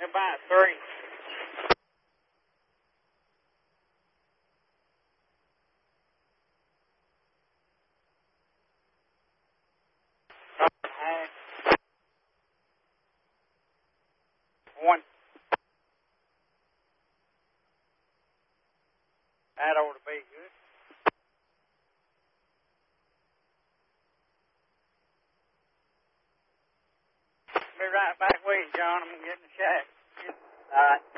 About 3. One. That ought to be good. Be right back with you, John. I'm getting the shack. All right.